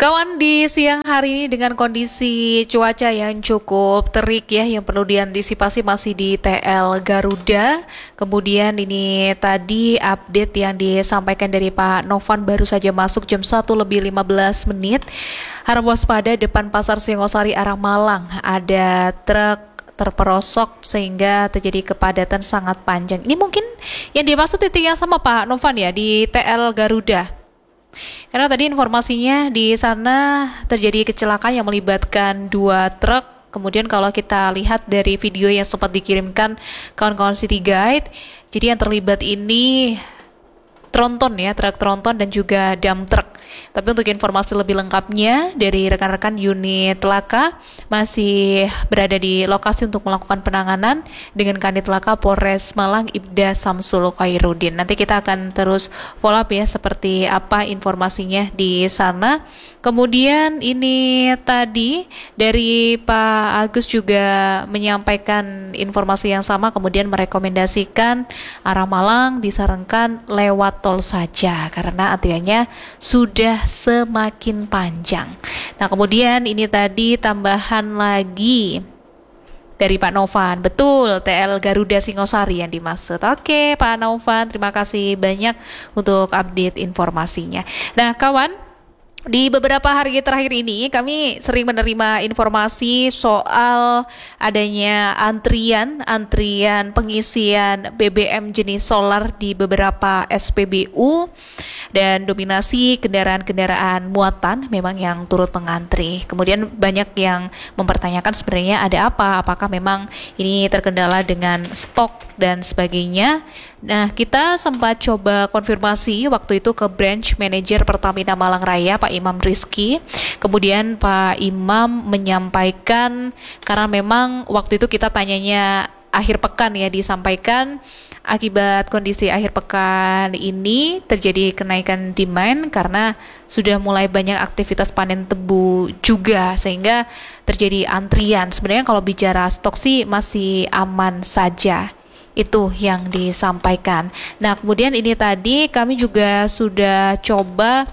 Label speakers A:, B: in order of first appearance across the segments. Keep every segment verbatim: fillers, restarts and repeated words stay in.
A: Kawan, di siang hari ini dengan kondisi cuaca yang cukup terik ya, yang perlu diantisipasi masih di T L Garuda. Kemudian ini tadi update yang disampaikan dari Pak Novan baru saja masuk jam satu lebih lima belas menit. Harap waspada depan Pasar Singosari arah Malang. Ada truk terperosok sehingga terjadi kepadatan sangat panjang. Ini mungkin yang dimaksud titik yang sama Pak Novan ya, di T L Garuda. Karena tadi informasinya di sana terjadi kecelakaan yang melibatkan dua truk. Kemudian kalau kita lihat dari video yang sempat dikirimkan kawan-kawan City Guide, jadi yang terlibat ini tronton ya, truk tronton dan juga dump truck. Tapi untuk informasi lebih lengkapnya dari rekan-rekan unit Laka masih berada di lokasi untuk melakukan penanganan dengan Kanit Laka Polres Malang Ibda Samsul Khairuddin. Nanti kita akan terus follow up ya seperti apa informasinya di sana. Kemudian ini tadi dari Pak Agus juga menyampaikan informasi yang sama, kemudian merekomendasikan arah Malang disarankan lewat tol saja karena antriannya sudah semakin panjang. Nah, kemudian ini tadi tambahan lagi dari Pak Novan. Betul, T L Garuda Singosari yang dimaksud. Oke, Pak Novan, terima kasih banyak untuk update informasinya. Nah, kawan, di beberapa hari terakhir ini kami sering menerima informasi soal adanya antrian antrian pengisian B B M jenis solar di beberapa S P B U dan dominasi kendaraan-kendaraan muatan memang yang turut mengantri. Kemudian banyak yang mempertanyakan sebenarnya ada apa? Apakah memang ini terkendala dengan stok dan sebagainya? Nah, kita sempat coba konfirmasi waktu itu ke branch manager Pertamina Malang Raya, Pak Imam Rizky. Kemudian Pak Imam menyampaikan karena memang waktu itu kita tanyanya akhir pekan ya, disampaikan akibat kondisi akhir pekan ini terjadi kenaikan demand karena sudah mulai banyak aktivitas panen tebu juga sehingga terjadi antrian. Sebenarnya kalau bicara stok sih masih aman saja. Itu yang disampaikan. Nah, kemudian ini tadi kami juga sudah coba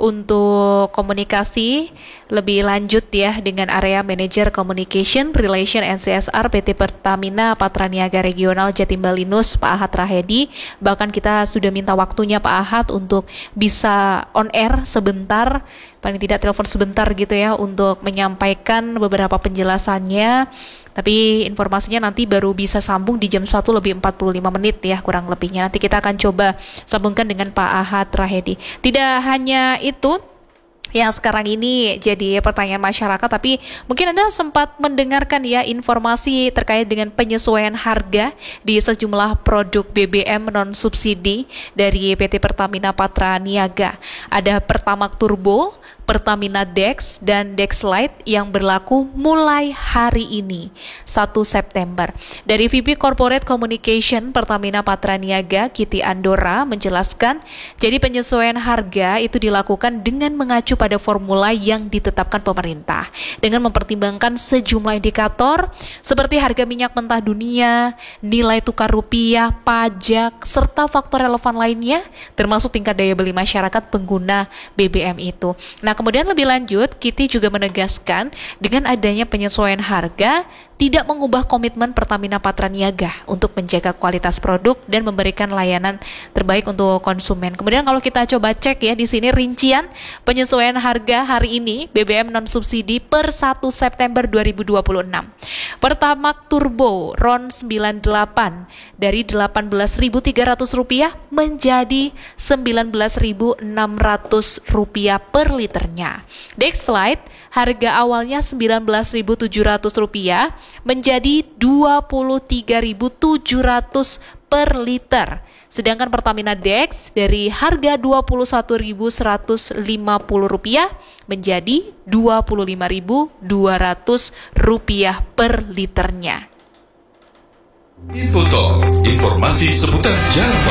A: untuk komunikasi lebih lanjut ya dengan area Manager Communication Relation and C S R P T Pertamina Patraniaga Regional Jatim Balinus, Pak Ahad Rahedi. Bahkan kita sudah minta waktunya Pak Ahad untuk bisa on air sebentar, paling tidak telepon sebentar gitu ya, untuk menyampaikan beberapa penjelasannya. Tapi informasinya nanti baru bisa sambung di jam satu lebih empat puluh lima menit ya kurang lebihnya. Nanti kita akan coba sambungkan dengan Pak Ahad Rahedi. Tidak hanya itu yang sekarang ini jadi pertanyaan masyarakat, tapi mungkin Anda sempat mendengarkan ya informasi terkait dengan penyesuaian harga di sejumlah produk B B M non subsidi dari P T Pertamina Patraniaga. Ada Pertamax Turbo, Pertamina Dex, dan Dex Lite yang berlaku mulai hari ini, satu September. Dari V P Corporate Communication Pertamina Patraniaga, Kitty Andora, menjelaskan, jadi penyesuaian harga itu dilakukan dengan mengacu pada formula yang ditetapkan pemerintah, dengan mempertimbangkan sejumlah indikator seperti harga minyak mentah dunia, nilai tukar rupiah, pajak, serta faktor relevan lainnya, termasuk tingkat daya beli masyarakat pengguna B B M itu. Nah, kemudian lebih lanjut, Kitty juga menegaskan dengan adanya penyesuaian harga tidak mengubah komitmen Pertamina Patraniaga untuk menjaga kualitas produk dan memberikan layanan terbaik untuk konsumen. Kemudian kalau kita coba cek ya di sini rincian penyesuaian harga hari ini B B M non subsidi per satu September dua ribu dua puluh enam. Pertamax Turbo R O N sembilan puluh delapan dari delapan belas ribu tiga ratus rupiah menjadi sembilan belas ribu enam ratus rupiah per liternya. Dex Lite harga awalnya sembilan belas ribu tujuh ratus rupiah menjadi dua puluh tiga ribu tujuh ratus per liter. Sedangkan Pertamina Dex dari harga dua puluh satu ribu seratus lima puluh rupiah menjadi dua puluh lima ribu dua ratus rupiah per liternya.
B: Infotalk, informasi seputar jalan